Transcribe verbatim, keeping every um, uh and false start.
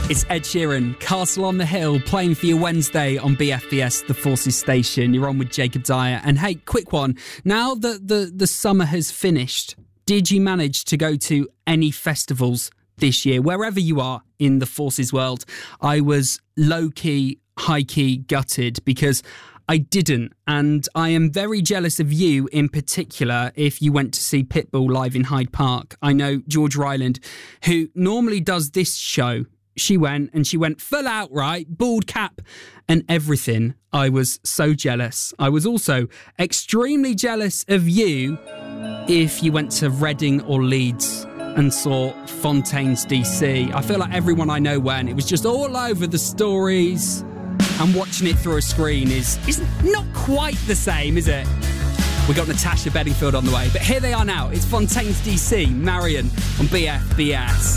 It's Ed Sheeran, Castle on the Hill, playing for you Wednesday on B F B S, the Forces station. You're on with Jacob Dyer. And hey, quick one. Now that the, the summer has finished, did you manage to go to any festivals this year? Wherever you are in the Forces world, I was low-key, high-key gutted because I didn't, and I am very jealous of you in particular if you went to see Pitbull live in Hyde Park. I know George Ryland, who normally does this show, she went and she went full out, right? Bald cap and everything. I was so jealous. I was also extremely jealous of you if you went to Reading or Leeds and saw Fontaines D C. I feel like everyone I know went. It was just all over the stories. And watching it through a screen is, is not quite the same, is it? We got Natasha Bedingfield on the way. But here they are now. It's Fontaines D C, Marion on B F B S.